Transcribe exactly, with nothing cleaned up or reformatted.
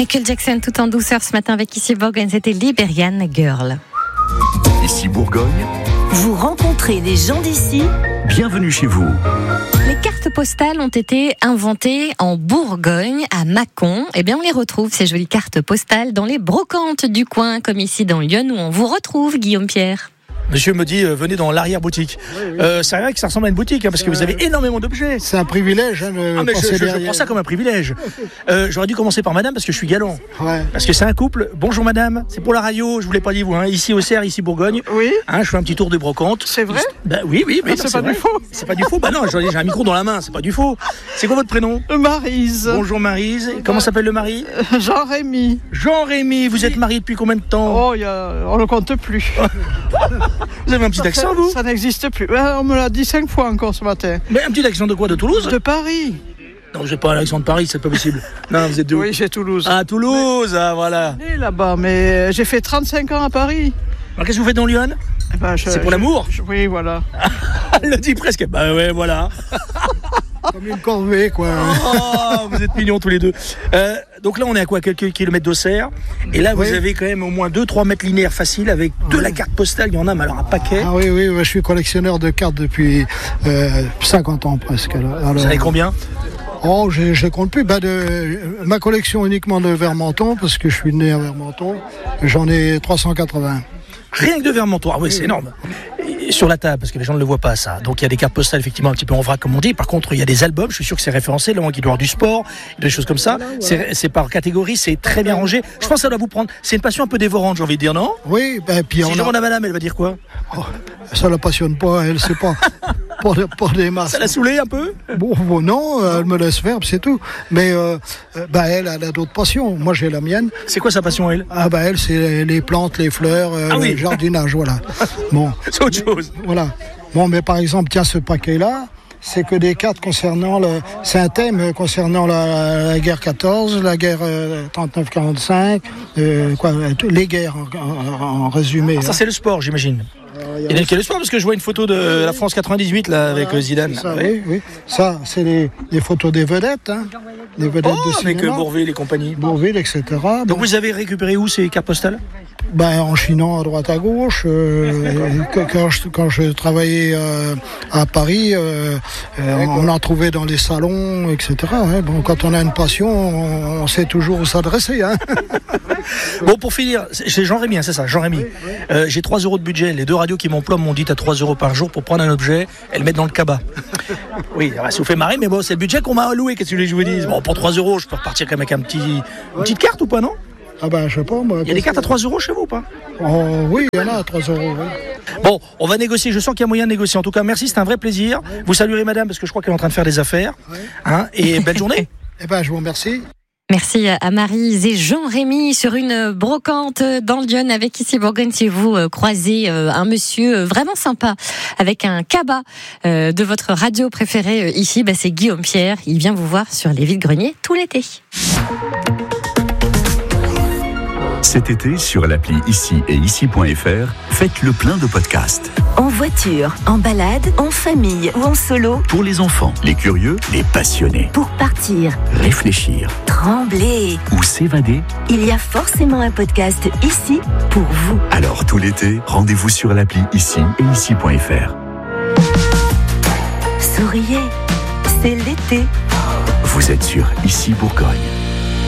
Michael Jackson tout en douceur ce matin avec Ici Bourgogne, c'était Liberian Girl. Ici Bourgogne, vous rencontrez des gens d'ici. Bienvenue chez vous. Les cartes postales ont été inventées en Bourgogne, à Mâcon. Eh bien, on les retrouve, ces jolies cartes postales, dans les brocantes du coin, comme ici dans Lyon, où on vous retrouve, Guillaume Pierre. Monsieur me dit, euh, venez dans l'arrière-boutique. Oui, oui. Euh, c'est vrai que ça ressemble à une boutique, hein, parce que vous avez énormément d'objets. C'est un privilège. Hein, de ah, mais je, je, je prends ça comme un privilège. Euh, j'aurais dû commencer par madame, parce que je suis galant. Ouais. Parce que c'est un couple. Bonjour madame, c'est pour la radio, je vous l'ai pas dit vous, hein, ici au Cerf, ici Bourgogne. Oui. Hein, je fais un petit tour de brocante. C'est vrai? Bah oui, oui, mais ah, c'est, c'est pas vrai. Du faux. C'est pas du faux. Bah non, j'ai un micro dans la main, c'est pas du faux. C'est quoi votre prénom? Maryse. Bonjour Maryse. Comment s'appelle le mari? Jean-Rémy. Jean-Rémy, vous êtes marié depuis combien de temps? Oh, y a... on ne compte plus. Vous avez un petit accent, vous? Ça n'existe plus. On me l'a dit cinq fois encore ce matin. Mais un petit accent de quoi? De Toulouse? De Paris. Non, vous n'êtes pas un accent de Paris, c'est pas possible. Non, vous êtes de où? Oui, j'ai Toulouse. Ah, Toulouse, mais... ah voilà. Je suis né là-bas, mais j'ai fait trente-cinq ans à Paris. Alors, qu'est-ce que vous faites dans Lyon? eh ben, je, C'est pour je, l'amour? je, Oui, voilà. Elle le dit presque. Bah ouais, voilà. Comme une corvée, quoi. Oh, vous êtes mignons tous les deux. Euh, donc là, on est à quoi? Quelques kilomètres d'Auxerre. Et là, vous oui. avez quand même au moins deux trois mètres linéaires faciles avec de oui. la carte postale. Il y en a, mais alors un paquet. Ah oui, oui, je suis collectionneur de cartes depuis euh, cinquante ans presque. Alors, vous savez combien? Oh, je ne compte plus. Bah de, ma collection uniquement de Vermenton, parce que je suis né à Vermenton, j'en ai trois cent quatre-vingts. Rien que de Vermenton, ah oui, c'est énorme. Et sur la table, parce que les gens ne le voient pas ça. Donc il y a des cartes postales effectivement un petit peu en vrac comme on dit. Par contre, il y a des albums, je suis sûr que c'est référencé, là, il doit y avoir du sport, des choses comme ça. C'est, c'est par catégorie, c'est très bien rangé. Je pense que ça doit vous prendre. C'est une passion un peu dévorante, j'ai envie de dire, non? Oui, ben puis si on je demande a... à madame, elle va dire quoi? Oh, ça la passionne pas, elle sait pas. Pas, de, pas des masses. Ça l'a saoulé un peu? Bon, bon non, elle me laisse faire, c'est tout. Mais euh, bah elle, elle a d'autres passions. Moi, j'ai la mienne. C'est quoi sa passion, elle? Ah bah elle, c'est les plantes, les fleurs, euh, ah oui. le jardinage, voilà. Bon. C'est autre chose. Voilà. Bon, mais par exemple, tiens, ce paquet-là, c'est que des cartes concernant le. C'est un thème concernant la, la guerre quatorze, la guerre euh, trente-neuf quarante-cinq, euh, quoi, les guerres en, en, en résumé. Ah, ça, hein. C'est le sport, j'imagine. Il y a quel sport? Parce que je vois une photo de la France quatre-vingt-dix-huit là avec voilà, Zidane. Ça, ouais. oui, oui. Ça, c'est les, les photos des vedettes, hein. Les vedettes oh, de cinéma. Avec Bourvil et compagnie. Bourvil, et cetera. Donc bon. Vous avez récupéré où ces cartes postales? Ben, en chinant à droite à gauche. Euh, quand, je, quand je travaillais euh, à Paris, euh, euh, on en trouvait dans les salons, et cetera. Hein. Bon, quand on a une passion, on, on sait toujours où s'adresser. Hein. Bon, pour finir, c'est Jean-Rémy, hein, c'est ça, Jean-Rémy. Oui, oui. Euh, j'ai trois euros de budget. Les deux radios qui m'emploient m'ont dit à trois euros par jour pour prendre un objet et le mettre dans le cabas. Oui, ça vous fait marrer, mais bon, c'est le budget qu'on m'a alloué. Qu'est-ce que je vous dis? Bon, pour trois euros, je peux repartir quand même avec un petit, une petite carte ou pas, non? Ah ben, je sais pas, moi. Il y a des cartes à trois euros chez vous ou pas? Oh, oui, il y en a à trois euros, oui. Bon, on va négocier. Je sens qu'il y a moyen de négocier. En tout cas, merci, c'est un vrai plaisir. Oui. Vous saluerez madame parce que je crois qu'elle est en train de faire des affaires. Oui. Hein, et belle journée. Eh ben, je vous remercie. Merci à Maryse et Jean-Rémy sur une brocante dans le Lyon avec Ici Bourgogne. Si vous croisez un monsieur vraiment sympa avec un cabas de votre radio préférée ici, bah c'est Guillaume Pierre. Il vient vous voir sur les vides-greniers tout l'été. Cet été, sur l'appli Ici et Ici point F R, faites le plein de podcasts. En voiture, en balade, en famille ou en solo. Pour les enfants, les curieux, les passionnés. Pour partir, réfléchir, trembler ou s'évader. Il y a forcément un podcast ici pour vous. Alors tout l'été, rendez-vous sur l'appli Ici et Ici point F R. Souriez, c'est l'été. Vous êtes sur Ici Bourgogne.